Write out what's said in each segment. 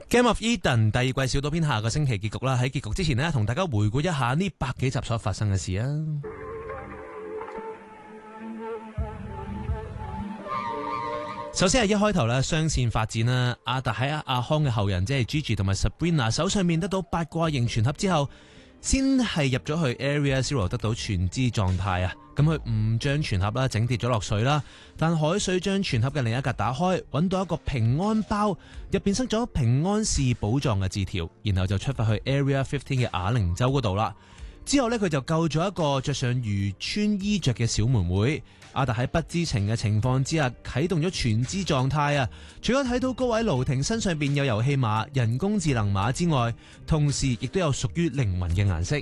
Game of Eden 第二季小島篇下個星期結局啦，喺結局之前呢，同大家回顧一下呢百幾集所發生嘅事啊。首先係一開頭咧，雙線發展啦。阿達喺阿康嘅後人，即係 Gigi 同埋 Sabrina 手上面得到八卦型全盒之後，先係入咗去 Area Zero 得到全知狀態啊。咁佢誤將全盒啦整跌咗落水啦，但海水將全盒嘅另一格打開，揾到一個平安包，入邊塞咗平安是寶藏嘅字條，然後就出發去 Area 15嘅啞鈴洲嗰度啦。之後呢，佢就救咗一個着上漁村衣着嘅小妹妹。阿達喺不知情嘅情況之下啟動咗全知狀態啊！除咗睇到嗰位盧婷身上邊有遊戲碼、人工智能碼之外，同時亦都有屬於靈魂嘅顏色。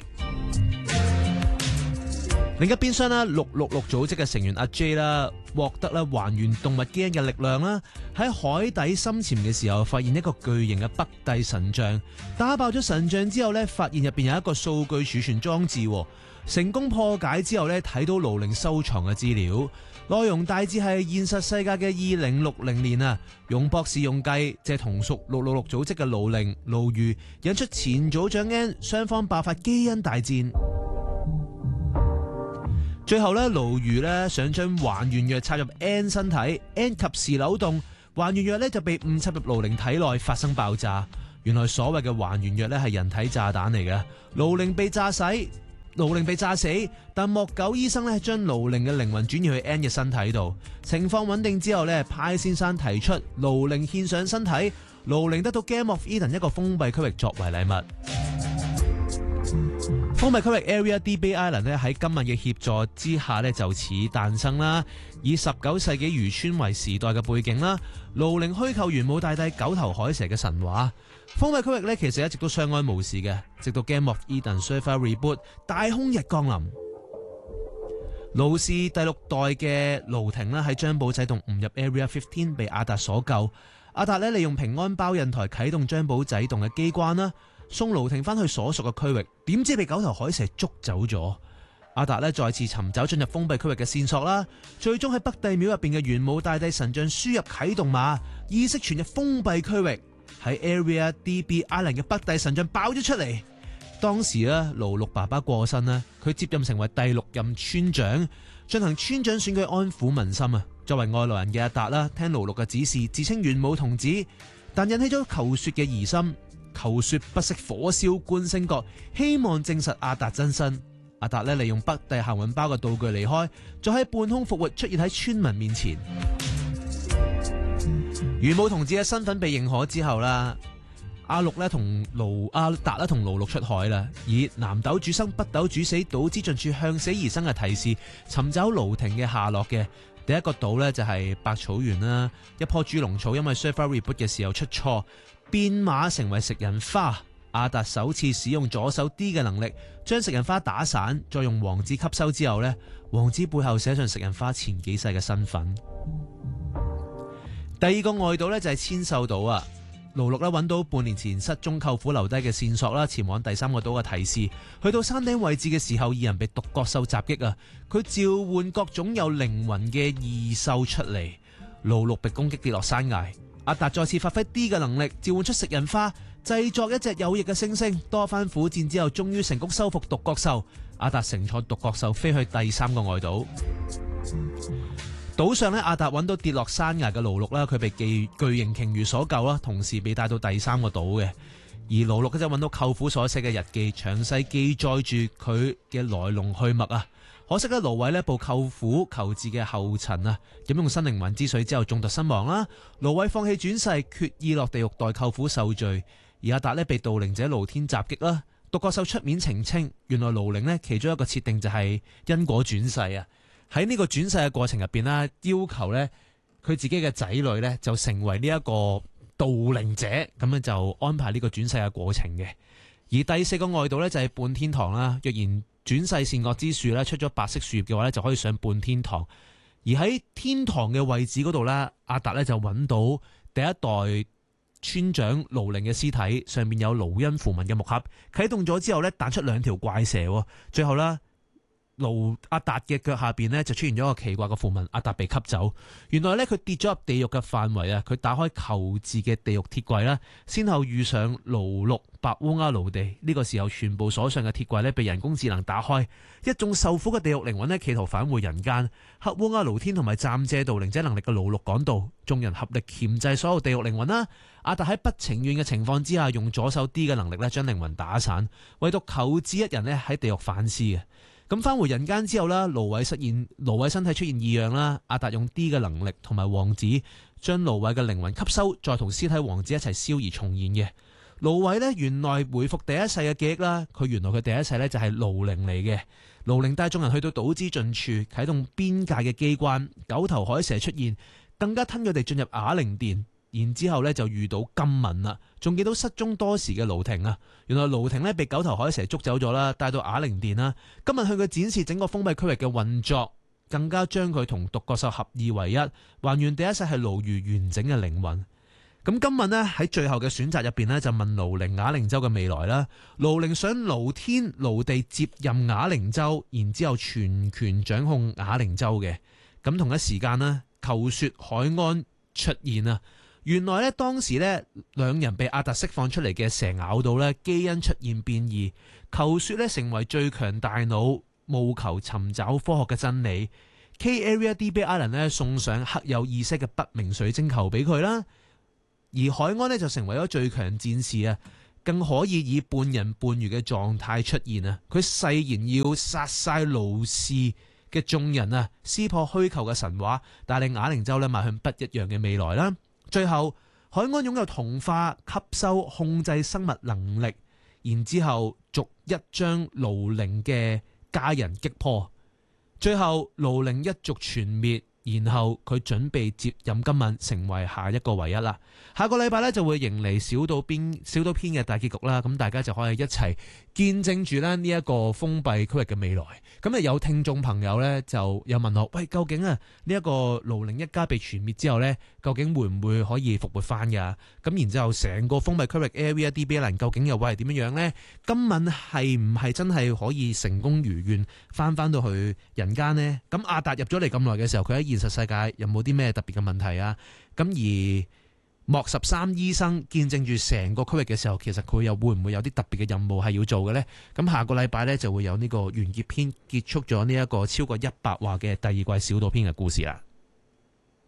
另一邊廂啦，666組織嘅成員阿 J 啦，獲得啦還原動物基因嘅力量啦，喺海底深潛嘅時候發現一個巨型嘅北帝神像，打爆咗神像之後呢，發現入邊有一個數據儲存裝置，成功破解之後呢，睇到盧零收藏嘅資料，內容大致係現實世界嘅2060年啊，容博士用計借同屬666組織嘅盧零、盧如引出前組長 N， 雙方爆發基因大戰。最後咧，盧如咧想將還原藥插入 N 身體 ，N 及時扭動，還原藥咧就被誤插入盧零體內發生爆炸。原來所謂嘅還原藥咧係人體炸彈嚟嘅，盧零被炸死，但莫九醫生咧將盧零嘅靈魂轉移去 N 嘅身體度，情況穩定之後咧，派先生提出盧零獻上身體，盧零得到 Game of Eden 一個封閉區域作為禮物。封閉區域 Area DB Island 咧喺今日嘅協助之下咧就此誕生啦，以19世紀漁村為時代嘅背景啦，盧零虛構玄武大帝九頭海蛇嘅神話。封閉區域咧其實一直都相安無事嘅，直到 Game of Eden Server Reboot 大空日降臨。盧氏第6代嘅盧婷啦喺張寶仔洞誤入 Area 15被阿達所救，阿達咧利用平安包印台啟動張寶仔洞嘅機關啦，送盧婷翻去所屬嘅區域，點知被九頭海蛇捉走咗。阿達咧再次尋找進入封閉區域嘅線索啦，最終喺北帝廟入邊嘅玄武大帝神像輸入啟動碼，意識傳入封閉區域，喺 Area DB Island 嘅北帝神像爆咗出嚟。當時咧盧六爸爸過身啦，佢接任成為第6任村長，進行村長選舉安撫民心啊。作為外來人嘅阿達啦，聽盧六嘅指示，自稱玄武童子，但引起咗求雪嘅疑心。求雪不惜火燒觀星閣，希望證實阿達真身。阿達咧利用北帝行運包嘅道具離開，再喺半空復活出現喺村民面前。玄武童子嘅身份被認可之後啦，阿達咧同盧六出海啦，以南斗主生北斗主死，島之盡處向死而生嘅提示，尋找盧婷嘅下落嘅。第一個島呢，就係百草園啦，一棵豬籠草因為 Server Reboot 嘅時候出錯，變馬成為食人花。阿達首次使用左手 D 嘅能力，將食人花打散，再用王子吸收之後呢，王子背後寫上食人花前幾世嘅身份。第二個外島呢，就係千獸島啊，盧六揾到半年前失蹤舅父留低嘅線索啦，前往第3個島嘅提示。去到山頂位置嘅時候，二人被獨角獸襲擊啊！佢召喚各種有靈魂嘅異獸出嚟，盧六被攻擊跌落山崖。阿達再次發揮 D 嘅能力，召喚出食人花，製作一隻有翼嘅猩猩。多番苦戰之後，終於成功收服獨角獸。阿達乘坐獨角獸飛去第3個外島。島上咧，阿達揾到跌落山崖嘅盧六啦，佢被巨型鯨魚所救啦，同時被帶到第3個島嘅。而盧六就揾到舅父所寫嘅日記，詳細記載住佢嘅來龍去脈啊。可惜咧，盧偉呢步舅父求治嘅後塵啊，飲用新靈魂之水之後中毒身亡啦。盧偉放棄轉世，決意落地獄代舅父受罪。而阿達呢被盜靈者盧天襲擊啦。獨角獸出面澄清，原來盧靈呢其中一個設定就係因果轉世啊。喺呢個轉世嘅過程入邊啦，要求呢佢自己嘅仔女呢就成為呢一個盜靈者，咁樣就安排呢個轉世嘅過程嘅。而第4個外島呢，就係半天堂啦。若然轉世善惡之樹咧出咗白色樹葉嘅話咧，就可以上半天堂。而喺天堂嘅位置嗰度咧，阿達咧就揾到第一代村長盧靈嘅屍體，上面有盧恩符文嘅木盒，啟動咗之後咧彈出2條怪蛇。最後啦， 阿達嘅腳下邊呢，就出現咗一個奇怪嘅符文，阿達被吸走。原來呢，佢跌咗入地獄嘅範圍啊！佢打開求字嘅地獄鐵櫃啦，先後遇上勞碌白烏鴉奴地。呢個時候，全部鎖上嘅鐵櫃呢，被人工智能打開，一眾受苦嘅地獄靈魂呢，企圖返回人間。黑烏鴉奴天同埋暫借導靈者能力嘅勞碌趕到，眾人合力鉗制所有地獄靈魂啦。阿達喺不情願嘅情況之下，用左手 D 嘅能力呢，將靈魂打散，唯獨求字一人呢，喺地獄反思嘅。咁返回人間之後啦，蘆葦身體出現異樣啦，阿達用 D 嘅能力同埋王子將蘆葦嘅靈魂吸收，再同屍體王子一齊燒而重現嘅。蘆葦呢，原來回復第一世嘅記憶啦，佢原來佢第一世呢，就係盧靈嚟嘅。盧靈帶眾人去到島之盡處，啟動邊界嘅機關，九頭海蛇出現，更加吞佢哋進入啞鈴殿。然之後咧就遇到金敏啦，仲見到失蹤多時嘅盧婷啊！原來盧婷咧被九頭海蛇捉走咗啦，帶到啞鈴殿啦。金敏向佢展示整個封閉區域嘅運作，更加將佢同獨角獸合二為一，還原第一世係盧如完整嘅靈魂。咁金敏呢，喺最後嘅選擇入邊呢，就問盧靈啞鈴洲嘅未來啦。盧靈想盧天盧地接任啞鈴洲，然之後全權掌控啞鈴洲嘅。咁同一時間呢，求說海安出現啊！原來咧，當時咧兩人被阿達釋放出嚟嘅蛇咬到咧，基因出現變異，求說咧成為最強大腦，務求尋找科學嘅真理。K Area DB Island 咧送上刻有意識嘅不明水晶球俾佢啦，而海安呢就成為咗最強戰士啊，更可以以半人半魚嘅狀態出現啊！佢誓言要殺晒盧氏嘅眾人啊，撕破虛構嘅神話，帶領啞鈴洲咧邁向不一樣嘅未來啦。最後，海安擁有同化、吸收、控制生物能力，然之後逐一將盧靈嘅家人擊破，最後盧靈一族全滅，然後佢準備接任金敏，成為下一個唯一啦。下個禮拜咧就會迎嚟小島篇嘅大結局啦，咁大家就可以一齊見證住咧呢一個封閉區域嘅未來。咁啊有聽眾朋友咧就有問我，喂，究竟啊呢一個盧靈一家被全滅之後咧，究竟會唔會可以復活翻噶？咁然之後成個封閉區域 Area DB Island究竟又會係點樣樣咧？金敏係唔係真係可以成功如願翻到去人間呢？咁阿達入咗嚟咁耐嘅時候，佢喺現實世界有冇啲咩特別嘅問題啊？咁而莫13醫生見證住成個區域嘅時候，其實佢又會唔會有啲特別嘅任務係要做嘅呢？咁下個禮拜呢，就會有呢個完結篇，結束咗呢一個超過100話嘅第二季小島篇嘅故事啦。